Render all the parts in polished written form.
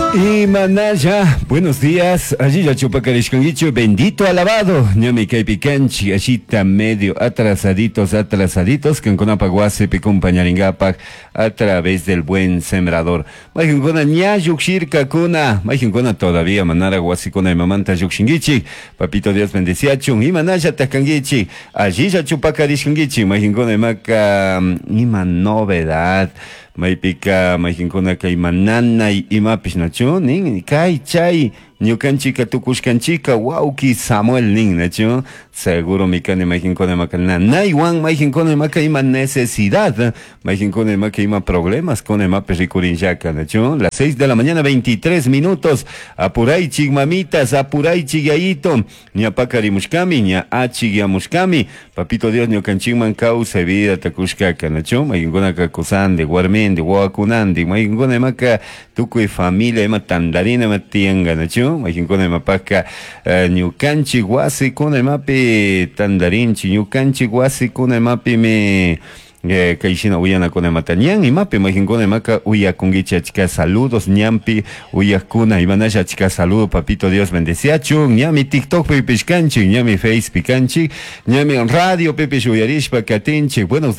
Y Manaya, buenos días. Allí ya chupacarishkangichu, bendito alabado. Ñami kaipicanchi, ashita medio atrasaditos, que con apaguase picumpañaringapak a través del buen sembrador. Majinkona ña yukshirka kuna, majinkona todavía manara guasikona y mamanta yukshingichi. Papito Dios bendeciachun, y Manaya takangichi. Allí ya chupacarishkangichi, majinkona maka, ima novedad. Maipika majinkuna kay mananay imapish nachu nin kay chay ñukanchika tukushkanchika wauki Samuel nin nachu seguro mikane majinkuna makana naywan majinkuna maka ima necesidad majinkuna maka ima problemas con imapish rikurinjaka nachu las 6 de la mañana 23 minutos apuray chigmamitas apuray chigayito ñapakari mushkami ña achigya mushkami papito Dios ñukanchikman causa vida takushkaka nachu majinkuna kakusan de guarmen de Huakunandi, majinkuna maka tukuy familia ema tandarina ema tianga nachu, majinkuna mapaka ñukanchi wasi kuna mapi tandarinchi, ñukanchi wasi kuna mapi me kaishina uyana kuna matañan y mapi majinkuna maka uyakungichi achika saludos ñampi uyakuna imanasha achika saludo papito Dios bendeciachu ñami TikTok pepishkanchi ñami Facebook kanchi ñami radio pepish uyarishpa katinchi buenos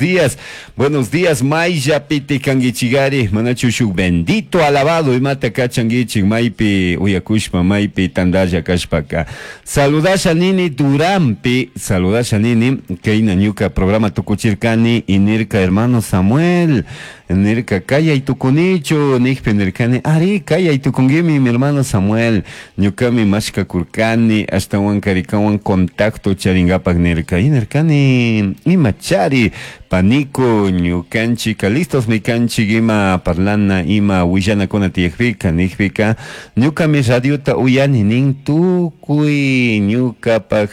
días Maya piti kangichigari manachushu bendito alabado y mata kachangichi maipi uyakushpa maipi tandaya kashpaka saludasha nini durampi saludasha nini keina ñuka programa tukuchirkani y Nirka hermano Samuel, Nirka kaya y tukunicho, Nikpe Nirkani, Ari kaya y tukungimi mi hermano Samuel, Nyukami mashka kurkani, hasta wankarikawan contacto charingapak Nirka, y Nirkani, imachari, panico, Nyukanchi, kalistos mi kanchi, gima parlana, ima, wijana kona tiekvika, Nikvika, Nyukami radiota uyani, nin tukui, Nyukapak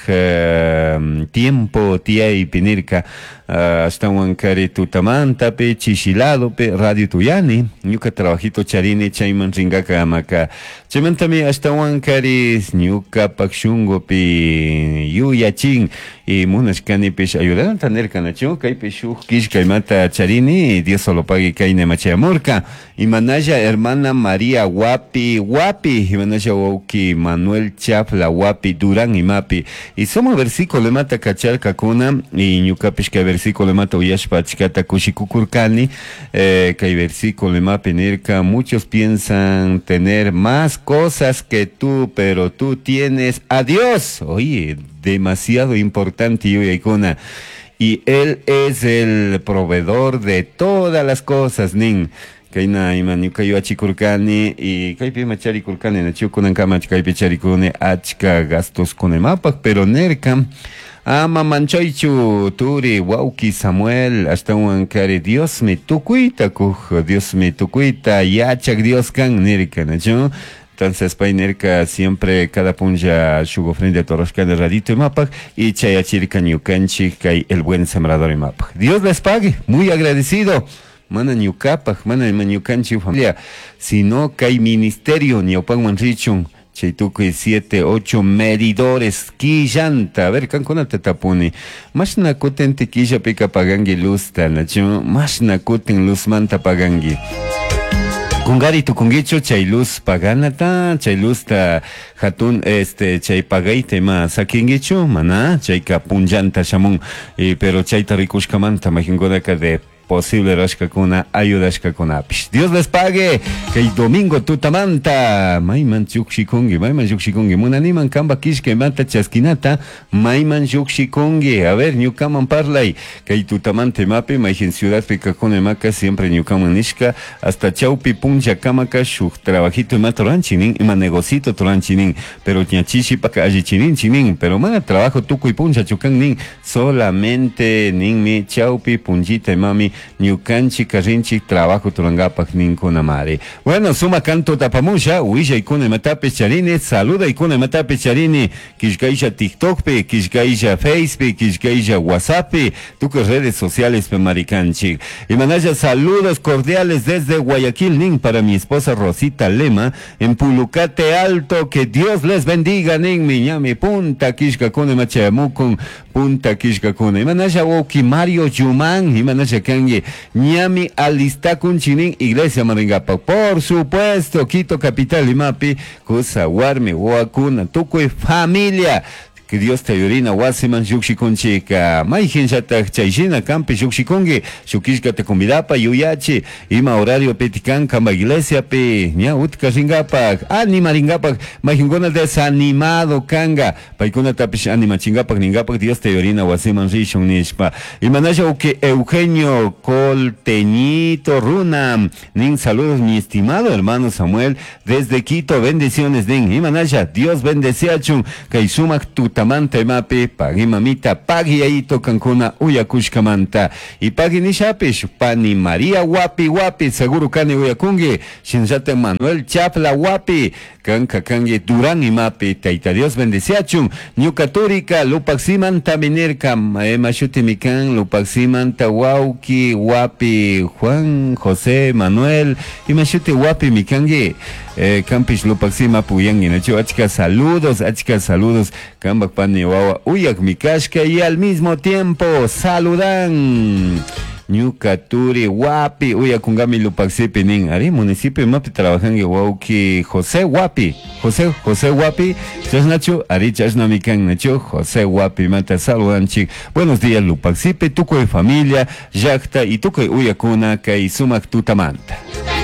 tiempo, tia y pinirka, hasta wankari tutamanta pe chishilado pe radio tuyani ñuka trabajito charini chayman ringaka amaka chaymantami hasta wankari ñuka pakshungo pe yuyachin y munashkani pe ayudaron tener kanachu kay pe shuk kishkay mata charini Dios solo pague kay nemachayamurka y manaya hermana María Guapi y manaya wauki Manuel Chafla Guapi Durán y Mapi y somos versículo mata kachal kakuna y ñuka pishka versículo mata uyashpa chikata kushikukurkani kay versículo mapi nirka muchos piensan tener más cosas que tú pero tú tienes a Dios oye demasiado importante yuyaykuna y él es el proveedor de todas las cosas nin kayna iman yukayu achikurkani y kaypi machari kurkani nachukunan kama kaypi charikune achka gastos kunemapak pero nerka ama manchoichu turi wauki Samuel hasta un kare Dios me tukuita yachak Dios kan nirka nacho entonces painerka siempre cada punja shugo frente a toroskan de radito y mapak y chayachirka ñukanchi kay el buen sembrador y mapak Dios les pague muy agradecido mana ñukapak mana ñukanchi familia sino kay ministerio ñaupan manrichun Chaytukuy 7, 8 medidores quillanta. A ver, cancuna te tapuni. Más nakuten tequilla pica pagangi luz nacho. Más nakuten luz manta pagangi. Kungari tukungicho chay luz paganata, chay luz ta hatun chay pagaite ma sakingicho, mana, chay kapunjanta shamun, pero chay tarikushkamanta majingodaka de posible rashkakuna ayudashkakuna. Dios les pague. Que el domingo tutamanta. Maiman yukshikongi. Munaniman kamba kishke manta chaskinata. Maiman yukshikongi. A ver, Nyukaman parlay. Que el tutamante mape. Maijen ciudad picacone maca. Siempre Nyukaman nishka. Hasta chaupi puncha kamaka. Shuk trabajito ma toranchinin. Ima negocito toranchinin. Pero ñachishi paka ajichinin chinin. Pero mana trabajo tuku y puncha chukan nin. Solamente nin mi chaupi punchita mami. Ñukanchi karinchi trabajo turangapak ninkuna mare. Bueno, suma canto tapamusha, uilla ikune matape charini, saluda ikune matape charini, kishkaisha TikTok pe, kishkaisha Facebook, kishkaisha WhatsApp, tuque redes sociales pe maricanchi. Y manaya saludos cordiales desde Guayaquil nin para mi esposa Rosita Lema, en Pulucate Alto, que Dios les bendiga nin miñami punta kishkakune machayamukun, punta kishkakune. Y manaya woki Mario Yuman, y manaya kan kangi. Ñami alistakun chinin iglesia maringapak. Por supuesto, Quito capital Limapi, kusa warmi, wakuna, tukui familia. Que Dios te ayudina, wasiman yukshikunchika. Mayhin shatak chayshina kampi yukshikungi. Shukishka te convidapa yuyachi. Ima horario petikan kamba iglesia pe. Nya utka ringapak. Anima ringapak. Mayhingona desanimado kanga. Paikuna tapish anima chingapak ningapak. Dios te ayudina, wasiman rishon nishpa. Imanasha uke Eugenio Colteñito Runam. Nin saludos mi estimado hermano Samuel. Desde Quito, bendiciones nin. Imanasha, Dios bendeciachun. Kaisumak tu tamanta mapi pagi mamita pagi aito kankuna uyakushkamanta y pagi nishapi shupani María wapi wapi seguro kani uyakungi shinjate Manuel Chapla wapi kanka kangi Durán y mapi taita Dios bendeciachun ñukaturika lupaximan taminirka mashuti mikan lupaximan tawauki wapi Juan José Manuel y mashuti wapi mikangi Campish Lupaxima Puyangi Nacho, achika saludos Kambak Pani Wawa Uyak Mikashka y al mismo tiempo saludan Ñucaturi Wapi Uyakungami Lupaxipi Nin Ari municipio Mapi trabajan Wauki José Wapi José Wapi Chas Nacho Ari Chas Namikan Nacho José Wapi Mata saludan chik buenos días Lupaxipi Tuco de familia Jacta y Tuco Uyakuna Kai Sumak Tutamanta